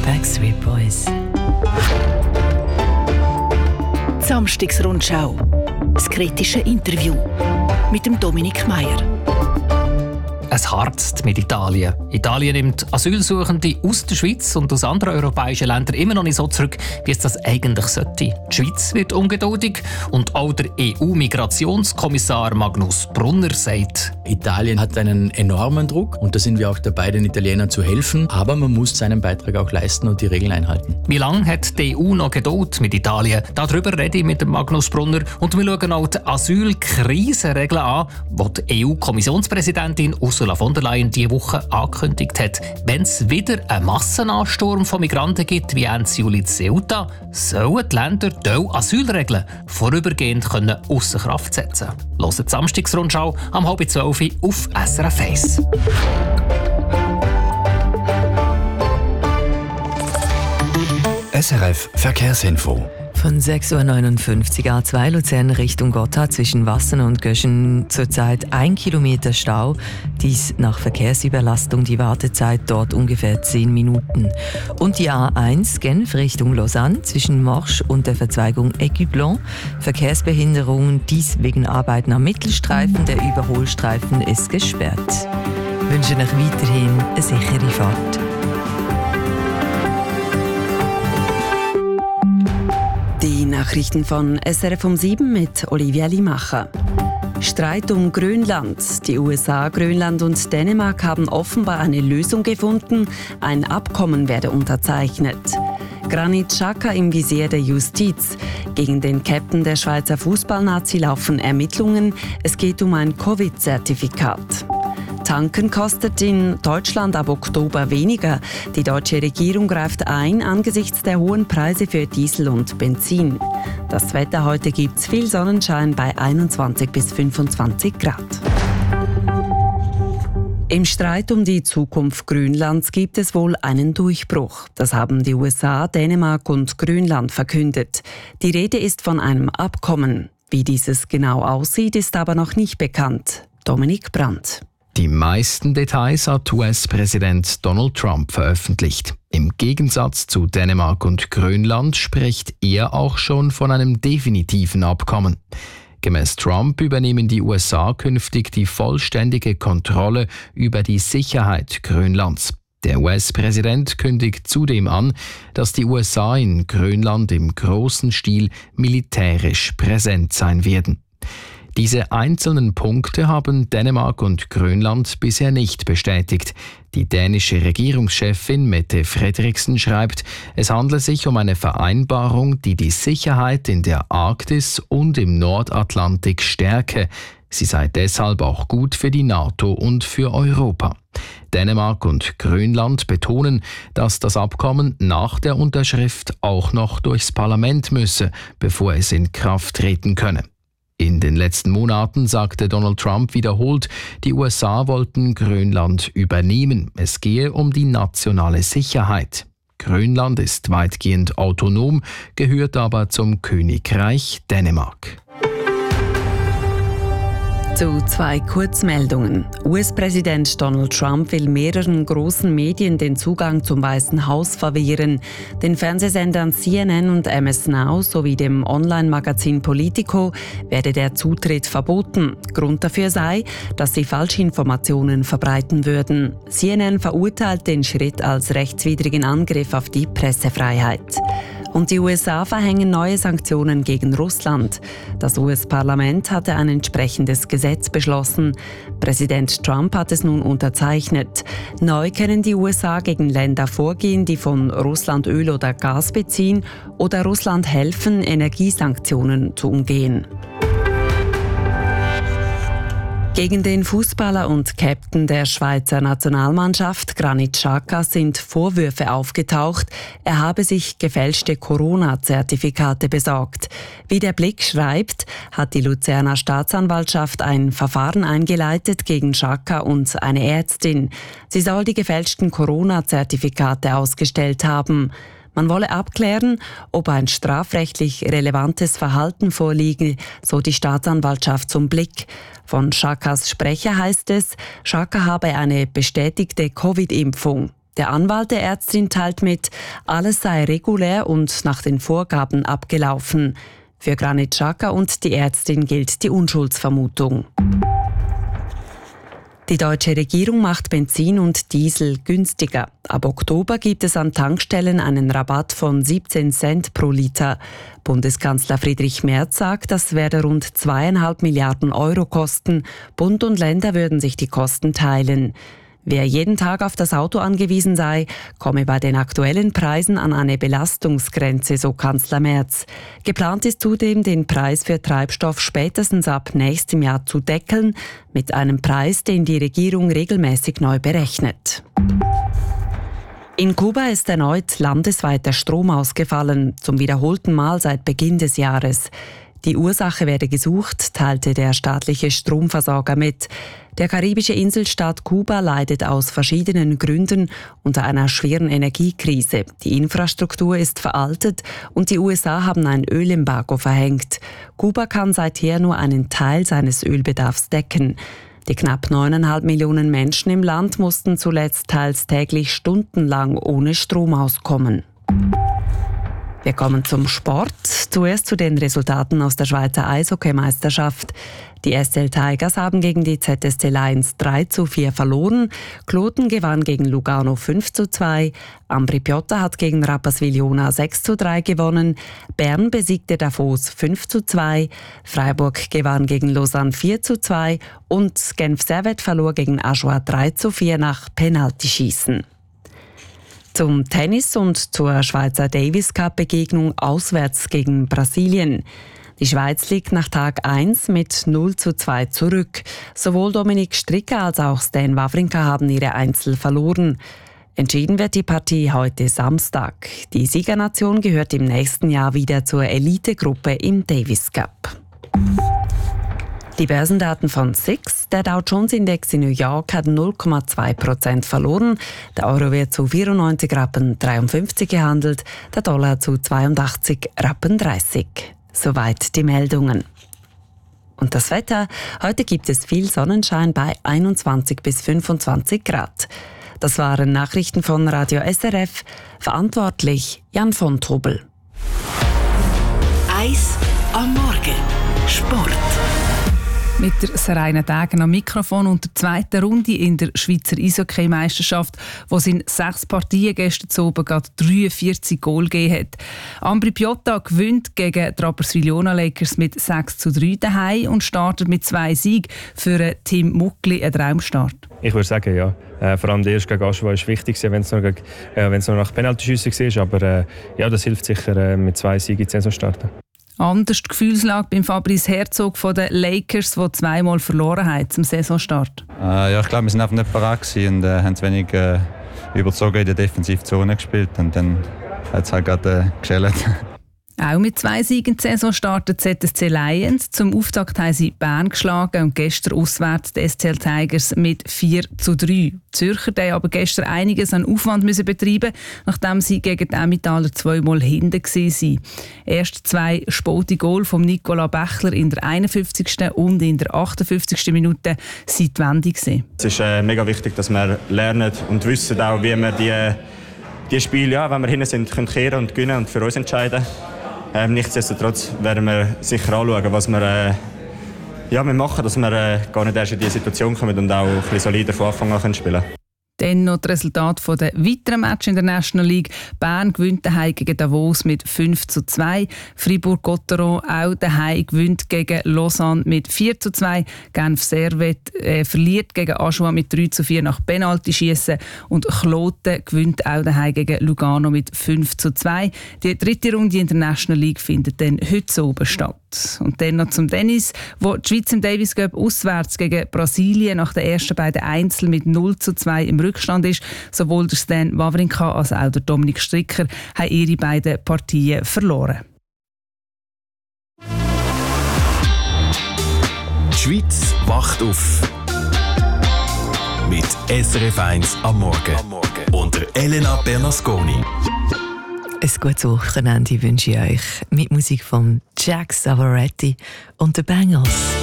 Backstreet Boys. Samstagsrundschau. Das kritische Interview mit dem Dominik Meier. Es harzt mit Italien. Italien nimmt Asylsuchende aus der Schweiz und aus anderen europäischen Ländern immer noch nicht so zurück, wie es das eigentlich sollte. Die Schweiz wird ungeduldig und auch der EU-Migrationskommissar Magnus Brunner sagt: Italien hat einen enormen Druck und da sind wir auch dabei, den Italienern zu helfen. Aber man muss seinen Beitrag auch leisten und die Regeln einhalten. Wie lange hat die EU noch Geduld mit Italien? Darüber rede ich mit dem Magnus Brunner und wir schauen auch die Asylkrisenregeln an, die die EU-Kommissionspräsidentin Ursula von der Leyen diese Woche angekündigt hat. Wenn es wieder einen Massenansturm von Migranten gibt, wie Ende Juli in Ceuta, sollen die Länder die Asylregeln vorübergehend ausser Kraft setzen. Hört die Samstagsrundschau am 11:30 auf SRF 1. SRF Verkehrsinfo. Von 6.59 Uhr A2 Luzern Richtung Gotthard zwischen Wassen und Göschen zurzeit 1 Kilometer Stau. Dies nach Verkehrsüberlastung, die Wartezeit dort ungefähr 10 Minuten. Und die A1 Genf Richtung Lausanne zwischen Morsch und der Verzweigung Écublon. Verkehrsbehinderungen, dies wegen Arbeiten am Mittelstreifen. Der Überholstreifen ist gesperrt. Ich wünsche euch weiterhin eine sichere Fahrt. Die Nachrichten von SRF um 7 mit Olivia Limacher. Streit um Grönland. Die USA, Grönland und Dänemark haben offenbar eine Lösung gefunden. Ein Abkommen werde unterzeichnet. Granit Xhaka im Visier der Justiz. Gegen den Captain der Schweizer Fußballnazi laufen Ermittlungen. Es geht um ein Covid-Zertifikat. Tanken kostet in Deutschland ab Oktober weniger. Die deutsche Regierung greift ein angesichts der hohen Preise für Diesel und Benzin. Das Wetter heute gibt's viel Sonnenschein bei 21 bis 25 Grad. Im Streit um die Zukunft Grönlands gibt es wohl einen Durchbruch. Das haben die USA, Dänemark und Grönland verkündet. Die Rede ist von einem Abkommen. Wie dieses genau aussieht, ist aber noch nicht bekannt. Dominik Brandt. Die meisten Details hat US-Präsident Donald Trump veröffentlicht. Im Gegensatz zu Dänemark und Grönland spricht er auch schon von einem definitiven Abkommen. Gemäß Trump übernehmen die USA künftig die vollständige Kontrolle über die Sicherheit Grönlands. Der US-Präsident kündigt zudem an, dass die USA in Grönland im großen Stil militärisch präsent sein werden. Diese einzelnen Punkte haben Dänemark und Grönland bisher nicht bestätigt. Die dänische Regierungschefin Mette Frederiksen schreibt, es handle sich um eine Vereinbarung, die die Sicherheit in der Arktis und im Nordatlantik stärke. Sie sei deshalb auch gut für die NATO und für Europa. Dänemark und Grönland betonen, dass das Abkommen nach der Unterschrift auch noch durchs Parlament müsse, bevor es in Kraft treten könne. In den letzten Monaten sagte Donald Trump wiederholt, die USA wollten Grönland übernehmen. Es gehe um die nationale Sicherheit. Grönland ist weitgehend autonom, gehört aber zum Königreich Dänemark. Zu 2 Kurzmeldungen. US-Präsident Donald Trump will mehreren großen Medien den Zugang zum Weißen Haus verwehren. Den Fernsehsendern CNN und MS Now sowie dem Online-Magazin Politico werde der Zutritt verboten. Grund dafür sei, dass sie Falschinformationen verbreiten würden. CNN verurteilt den Schritt als rechtswidrigen Angriff auf die Pressefreiheit. Und die USA verhängen neue Sanktionen gegen Russland. Das US-Parlament hatte ein entsprechendes Gesetz beschlossen. Präsident Trump hat es nun unterzeichnet. Neu können die USA gegen Länder vorgehen, die von Russland Öl oder Gas beziehen oder Russland helfen, Energiesanktionen zu umgehen. Gegen den Fußballer und Captain der Schweizer Nationalmannschaft Granit Xhaka sind Vorwürfe aufgetaucht, er habe sich gefälschte Corona-Zertifikate besorgt. Wie der Blick schreibt, hat die Luzerner Staatsanwaltschaft ein Verfahren eingeleitet gegen Xhaka und eine Ärztin. Sie soll die gefälschten Corona-Zertifikate ausgestellt haben. Man wolle abklären, ob ein strafrechtlich relevantes Verhalten vorliege, so die Staatsanwaltschaft zum Blick. Von Xhakas Sprecher heißt es, Xhaka habe eine bestätigte Covid-Impfung. Der Anwalt der Ärztin teilt mit, alles sei regulär und nach den Vorgaben abgelaufen. Für Granit Xhaka und die Ärztin gilt die Unschuldsvermutung. Die deutsche Regierung macht Benzin und Diesel günstiger. Ab Oktober gibt es an Tankstellen einen Rabatt von 17 Cent pro Liter. Bundeskanzler Friedrich Merz sagt, das werde rund 2,5 Milliarden Euro kosten. Bund und Länder würden sich die Kosten teilen. Wer jeden Tag auf das Auto angewiesen sei, komme bei den aktuellen Preisen an eine Belastungsgrenze, so Kanzler Merz. Geplant ist zudem, den Preis für Treibstoff spätestens ab nächstem Jahr zu deckeln, mit einem Preis, den die Regierung regelmäßig neu berechnet. In Kuba ist erneut landesweit der Strom ausgefallen, zum wiederholten Mal seit Beginn des Jahres. Die Ursache werde gesucht, teilte der staatliche Stromversorger mit. Der karibische Inselstaat Kuba leidet aus verschiedenen Gründen unter einer schweren Energiekrise. Die Infrastruktur ist veraltet und die USA haben ein Ölembargo verhängt. Kuba kann seither nur einen Teil seines Ölbedarfs decken. Die knapp 9,5 Millionen Menschen im Land mussten zuletzt teils täglich stundenlang ohne Strom auskommen. Wir kommen zum Sport. Zuerst zu den Resultaten aus der Schweizer Eishockeymeisterschaft. Die SL Tigers haben gegen die ZSC Lions 3:4 verloren. Kloten gewann gegen Lugano 5:2. Ambri Piotta hat gegen Rapperswil Jona 6:3 gewonnen. Bern besiegte Davos 5:2. Freiburg gewann gegen Lausanne 4:2. Und Genf Servette verlor gegen Ajoie 3:4 nach Penaltyschießen. Zum Tennis und zur Schweizer Davis Cup Begegnung auswärts gegen Brasilien. Die Schweiz liegt nach Tag 1 mit 0:2 zurück. Sowohl Dominik Stricker als auch Stan Wawrinka haben ihre Einzel verloren. Entschieden wird die Partie heute Samstag. Die Siegernation gehört im nächsten Jahr wieder zur Elitegruppe im Davis Cup. Die Börsendaten von SIX. Der Dow Jones Index in New York hat 0,2% verloren. Der Euro wird zu 94,53 Rappen gehandelt, der Dollar zu 82,30 Rappen. Soweit die Meldungen. Und das Wetter. Heute gibt es viel Sonnenschein bei 21 bis 25 Grad. Das waren Nachrichten von Radio SRF. Verantwortlich Jan von Tobel. Eis am Morgen. Sport. Mit der Seraina Degen am Mikrofon und der zweiten Runde in der Schweizer Eishockey-Meisterschaft, wo es in 6 Partien gestern oben gerade 43 Goal gegeben hat. Ambri Piotta gewinnt gegen die Rapperswil Jona Lakers mit 6:3 daheim und startet mit 2 Siegen für Tim Muckli, ein Traumstart. Ich würde sagen, ja. Vor allem der erste gegen Ajoie war wichtig, wenn es noch nach Penaltyschüssen war. Aber ja, das hilft sicher, mit 2 Siegen in die Saison zu starten. Anders die Gefühlslage beim Fabrice Herzog von den Lakers, die 2-mal verloren haben zum Saisonstart. Ja, ich glaube, wir waren einfach nicht bereit und haben zu wenig überzogen in der Defensivzone gespielt. Und dann hat es halt gerade geschält. Auch mit 2 Siegen in die Saison startet ZSC Lions. Zum Auftakt haben sie Bern geschlagen und gestern auswärts die SCL Tigers mit 4:3. Die Zürcher haben aber gestern einiges an Aufwand müssen betreiben, nachdem sie gegen die Emmentaler 2-mal hinten waren. Erst 2 späte Goal von Nicolas Bächler in der 51. und in der 58. Minute waren die Wende. Es ist mega wichtig, dass wir lernen und wissen auch, wie wir die Spiele, ja, wenn wir hinten sind, können kehren und gewinnen und für uns entscheiden. Nichtsdestotrotz werden wir sicher anschauen, was wir machen, dass wir gar nicht erst in diese Situation kommen und auch ein bisschen solider von Anfang an spielen können. Dann noch das Resultat der weiteren Matches in der National League. Bern gewinnt daheim gegen Davos mit 5:2. Fribourg-Gotteron auch daheim gewinnt gegen Lausanne mit 4:2. Genf Servette verliert gegen Ajoie mit 3:4 nach Penaltyschiessen. Und Kloten gewinnt auch daheim gegen Lugano mit 5:2. Die dritte Runde in der National League findet dann heute oben statt. Und dann noch zum Tennis, wo die Schweiz im Davis Cup auswärts gegen Brasilien nach den ersten beiden Einzel mit 0:2 im Rückstand ist. Sowohl der Stan Wawrinka als auch der Dominik Stricker haben ihre beiden Partien verloren. Die Schweiz wacht auf. Mit SRF 1 am Morgen. Und der Elena Bernasconi. Ein gutes Wochenende wünsche ich euch mit Musik von Jack Savaretti und den Bangles.